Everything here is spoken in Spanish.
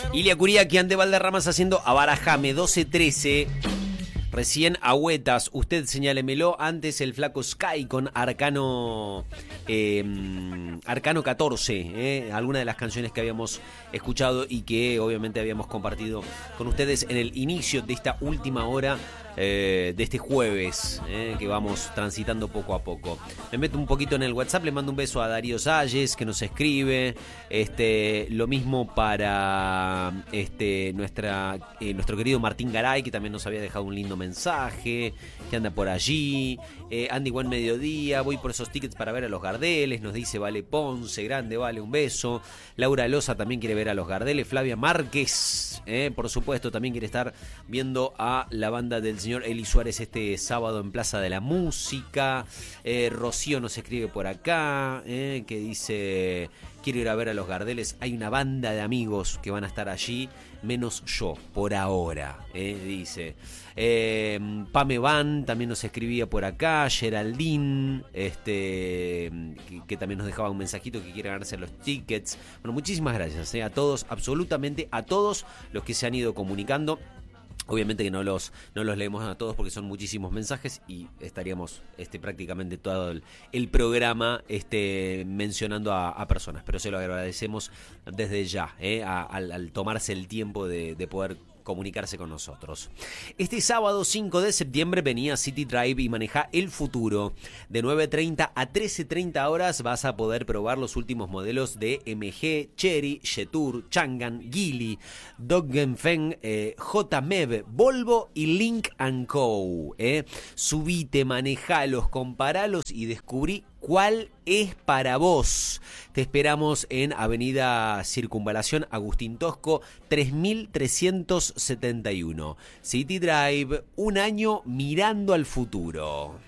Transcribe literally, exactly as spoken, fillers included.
Ilia Curiaquian de Valderramas haciendo Abarajame doce trece. Recién Agüetas, usted señálemelo. Antes el flaco Sky con Arcano eh, Arcano catorce, eh, alguna de las canciones que habíamos escuchado y que obviamente habíamos compartido con ustedes en el inicio de esta última hora eh, de este jueves, eh, que vamos transitando poco a poco. Me meto un poquito en el WhatsApp, le mando un beso a Darío Salles que nos escribe, este, lo mismo para este, nuestra, eh, nuestro querido Martín Garay, que también nos había dejado un lindo mensaje, que anda por allí. eh, Andy, buen mediodía, voy por esos tickets para ver a los Gardeles, nos dice Vale Ponce, grande Vale, un beso. Laura Loza también quiere ver a los Gardeles. Flavia Márquez, eh, por supuesto, también quiere estar viendo a la banda del señor Eli Suárez este sábado en Plaza de la Música. eh, Rocío nos escribe por acá, eh, que dice: quiero ir a ver a los Gardeles. Hay una banda de amigos que van a estar allí, menos yo, por ahora, eh, dice. Eh, Pame Van también nos escribía por acá. Geraldine, este, que, que también nos dejaba un mensajito que quiere ganarse los tickets. Bueno, muchísimas gracias eh, a todos, absolutamente a todos los que se han ido comunicando. Obviamente que no los, no los leemos a todos porque son muchísimos mensajes y estaríamos este, prácticamente todo el, el programa este, mencionando a, a personas. Pero se lo agradecemos desde ya, eh, a, al, al tomarse el tiempo de, de poder comunicarse con nosotros. Este sábado cinco de septiembre venía City Drive y maneja el futuro. De nueve treinta a trece treinta horas vas a poder probar los últimos modelos de M G, Chery, Jetour, Changan, Geely, Dongfeng, eh, J M E V, Volvo y Link and Co. Eh. Subite, manejalos, comparalos y descubrí cuál es para vos. Te esperamos en Avenida Circunvalación Agustín Tosco tres mil trescientos setenta y uno. City Drive, un año mirando al futuro.